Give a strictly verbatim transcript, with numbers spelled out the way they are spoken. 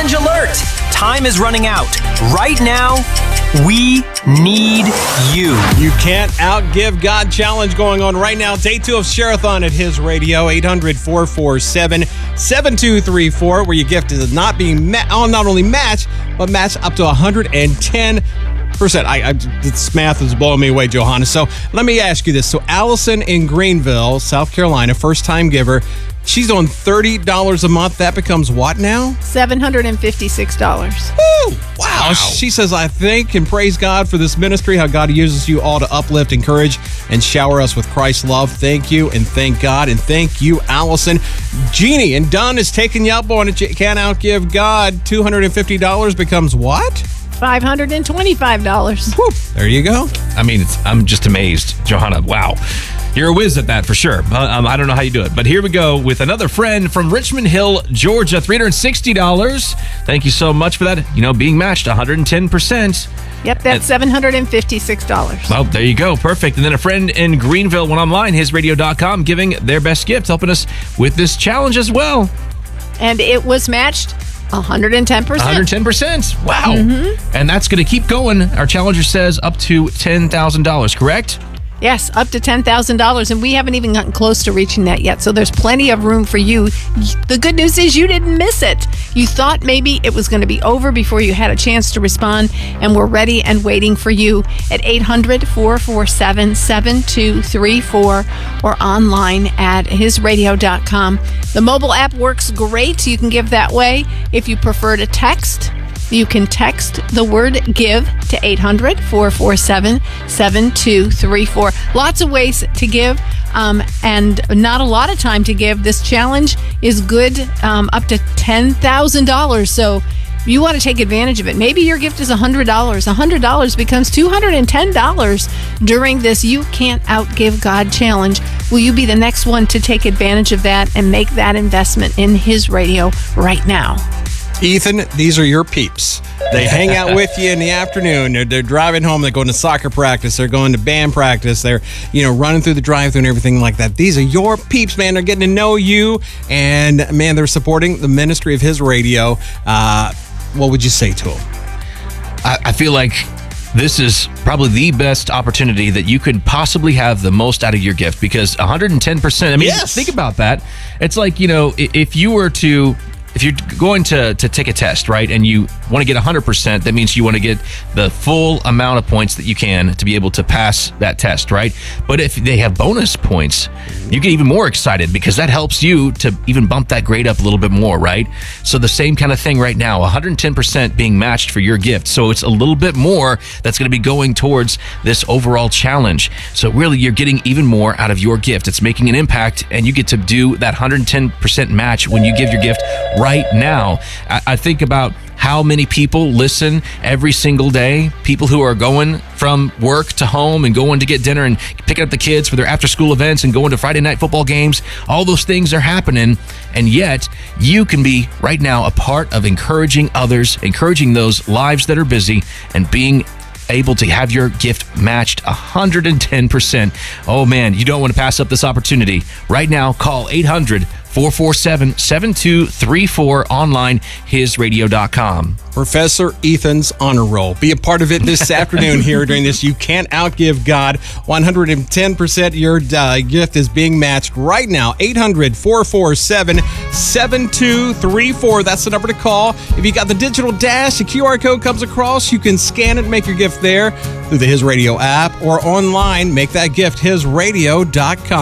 Challenge alert! Time is running out. Right now, we need you. You can't outgive God challenge going on right now. Day two of Share-a-thon at His Radio. eight hundred, four four seven, seven two three four, where your gift is not being ma- oh, not only matched, but matched up to one hundred ten percent. I, I, this math is blowing me away, Johanna. So let me ask you this. So Allison in Greenville, South Carolina, first-time giver. She's on thirty dollars a month. That becomes what now? seven hundred fifty-six dollars. Woo! Wow. wow. She says, I thank and praise God for this ministry, how God uses you all to uplift, encourage, and shower us with Christ's love. Thank you and thank God. And thank you, Allison. Jeannie and Dunn is taking you up on it. You can't outgive God. two hundred fifty dollars becomes what? five hundred twenty-five dollars. Woo. There you go. I mean, it's, I'm just amazed. Johanna, wow. You're a whiz at that for sure. Um, I don't know how you do it. But here we go with another friend from Richmond Hill, Georgia, three hundred sixty dollars. Thank you so much for that. You know, being matched one hundred ten percent. Yep, that's and, seven hundred fifty-six dollars. Well, there you go. Perfect. And then a friend in Greenville went online, his radio dot com, giving their best gift, helping us with this challenge as well. And it was matched one hundred ten percent. one hundred ten percent. Wow. Mm-hmm. And that's going to keep going. Our challenger says up to ten thousand dollars, correct? Yes, up to ten thousand dollars, and we haven't even gotten close to reaching that yet, so there's plenty of room for you. The good news is you didn't miss it. You thought maybe it was going to be over before you had a chance to respond, and we're ready and waiting for you at eight hundred, four four seven, seven two three four or online at his radio dot com. The mobile app works great. You can give that way. If you prefer to text, you can text the word GIVE to eight hundred, four four seven, seven two three four. Lots of ways to give, um, and not a lot of time to give. This challenge is good um, up to ten thousand dollars, so you want to take advantage of it. Maybe your gift is one hundred dollars. one hundred dollars becomes two hundred ten dollars during this You Can't Outgive God challenge. Will you be the next one to take advantage of that and make that investment in His Radio right now? Ethan, these are your peeps. They hang out with you in the afternoon. They're, they're driving home. They're going to soccer practice. They're going to band practice. They're, you know, running through the drive-thru and everything like that. These are your peeps, man. They're getting to know you. And, man, they're supporting the ministry of His Radio. Uh, what would you say to them? I, I feel like this is probably the best opportunity that you could possibly have the most out of your gift, because one hundred ten percent, I mean, yes. Think about that. It's like, you know, if you were to... If you're going to, to take a test, right, and you want to get one hundred percent, that means you want to get the full amount of points that you can to be able to pass that test, right? But if they have bonus points, you get even more excited, because that helps you to even bump that grade up a little bit more, right? So the same kind of thing right now, one hundred ten percent being matched for your gift. So it's a little bit more that's going to be going towards this overall challenge. So really, you're getting even more out of your gift. It's making an impact, and you get to do that one hundred ten percent match when you give your gift right now. I, I think about how many people listen every single day, people who are going from work to home and going to get dinner and picking up the kids for their after-school events and going to Friday night football games. All those things are happening, and yet you can be right now a part of encouraging others, encouraging those lives that are busy, and being able to have your gift matched one hundred ten percent. Oh man, you don't want to pass up this opportunity. Right now, call eight hundred, four four seven, seven two three four, online, his radio dot com. Professor Ethan's Honor Roll. Be a part of it this afternoon here during this You Can't Outgive God. one hundred ten percent your uh, gift is being matched right now. eight hundred, four four seven, seven two three four. That's the number to call. If you got the digital dash, the Q R code comes across. You can scan it and make your gift there through the His Radio app or online. Make that gift his radio dot com.